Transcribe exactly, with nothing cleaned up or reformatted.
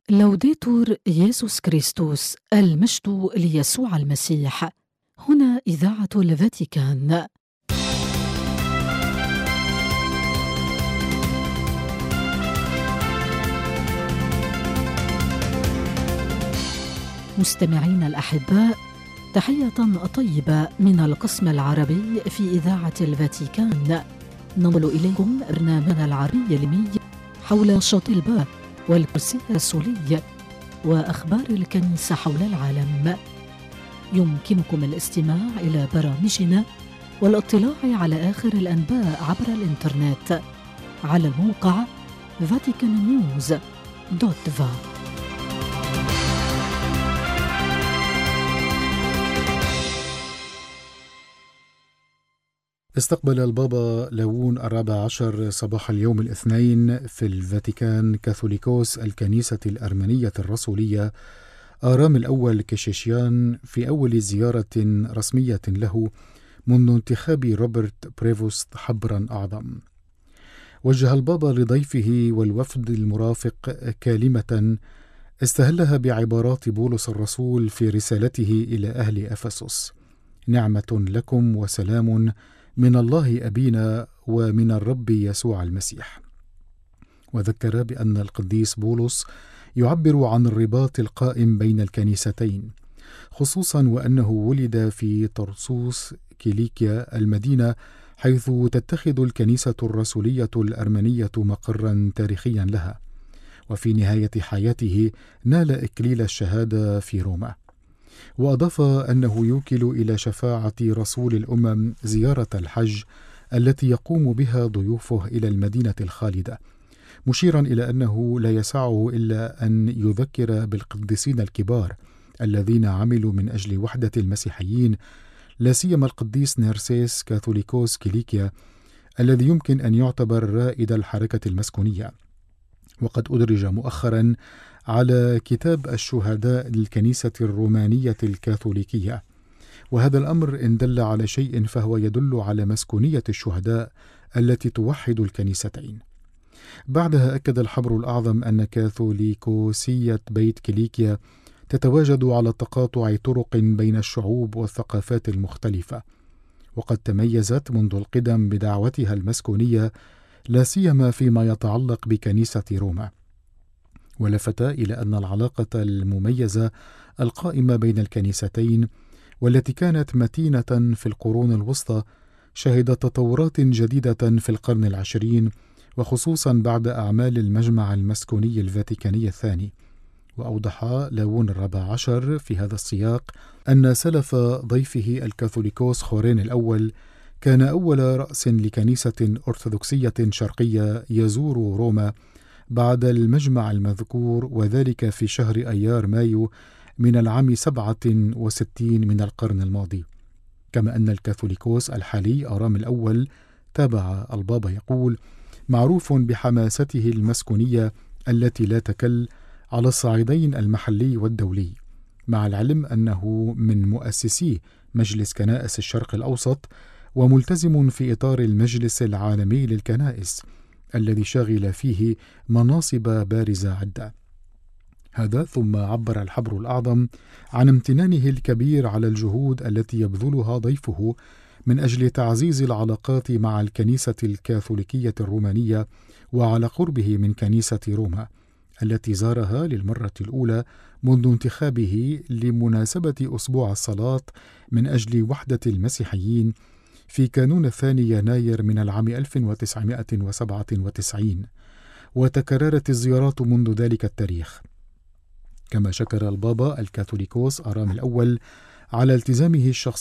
لوديتور يسوع كريستوس، المجد ليسوع المسيح. هنا إذاعة الفاتيكان. مستمعين الأحباء، تحية طيبة من القسم العربي في إذاعة الفاتيكان. ننقل إليكم برنامجنا العربي اليومي حول نشاط الباب والكرسي الرسولي وأخبار الكنيسة حول العالم. يمكنكم الاستماع إلى برامجنا والاطلاع على آخر الأنباء عبر الإنترنت على الموقع فاتيكان نيوز دوت فا. استقبل البابا لاوون الرابع عشر صباح اليوم الاثنين في الفاتيكان كاثوليكوس الكنيسة الأرمنية الرسولية آرام الأول كشيشيان في أول زيارة رسمية له منذ انتخاب روبرت بريفوست حبرا أعظم. وجه البابا لضيفه والوفد المرافق كلمة استهلها بعبارات بولس الرسول في رسالته إلى أهل أفسس: نعمة لكم وسلام من الله أبينا ومن الرب يسوع المسيح. وذكر بأن القديس بولس يعبر عن الرباط القائم بين الكنيستين، خصوصا وأنه ولد في طرسوس كيليكيا المدينة، حيث تتخذ الكنيسة الرسولية الأرمنية مقرا تاريخيا لها، وفي نهاية حياته نال إكليل الشهادة في روما. وأضاف أنه يوكل إلى شفاعة رسول الأمم زيارة الحج التي يقوم بها ضيوفه إلى المدينة الخالدة، مشيرا إلى أنه لا يسعه إلا أن يذكر بالقديسين الكبار الذين عملوا من أجل وحدة المسيحيين، لا سيما القديس نيرسيس كاثوليكوس كيليكيا الذي يمكن أن يعتبر رائد الحركة المسكونية، وقد أدرج مؤخرا على كتاب الشهداء للكنيسة الرومانية الكاثوليكية. وهذا الأمر إن دل على شيء فهو يدل على مسكونية الشهداء التي توحد الكنيستين. بعدها أكد الحبر الأعظم أن كاثوليكوسية بيت كيليكيا تتواجد على تقاطع طرق بين الشعوب والثقافات المختلفة، وقد تميزت منذ القدم بدعوتها المسكونية، لا سيما فيما يتعلق بكنيسة روما. ولفت إلى أن العلاقة المميزة القائمة بين الكنيستين والتي كانت متينة في القرون الوسطى شهدت تطورات جديدة في القرن العشرين، وخصوصا بعد أعمال المجمع المسكوني الفاتيكاني الثاني. وأوضح لاوون الرابع عشر في هذا السياق أن سلف ضيفه الكاثوليكوس خورين الأول كان أول رأس لكنيسة أرثوذكسية شرقية يزور روما بعد المجمع المذكور، وذلك في شهر أيار مايو من العام سبعة وستين من القرن الماضي. كما أن الكاثوليكوس الحالي آرام الأول، تابع البابا يقول، معروف بحماسته المسكونية التي لا تكل على الصعيدين المحلي والدولي، مع العلم أنه من مؤسسي مجلس كنائس الشرق الأوسط، وملتزم في إطار المجلس العالمي للكنائس الذي شغل فيه مناصب بارزة عدة. هذا ثم عبر الحبر الأعظم عن امتنانه الكبير على الجهود التي يبذلها ضيفه من أجل تعزيز العلاقات مع الكنيسة الكاثوليكية الرومانية، وعلى قربه من كنيسة روما التي زارها للمرة الأولى منذ انتخابه لمناسبة أسبوع الصلاة من أجل وحدة المسيحيين في كانون الثاني يناير من العام ألف وتسعمائة وسبعة وتسعين، وتكررت الزيارات منذ ذلك التاريخ. كما شكر البابا الكاثوليكوس آرام الأول على التزامه الشخصي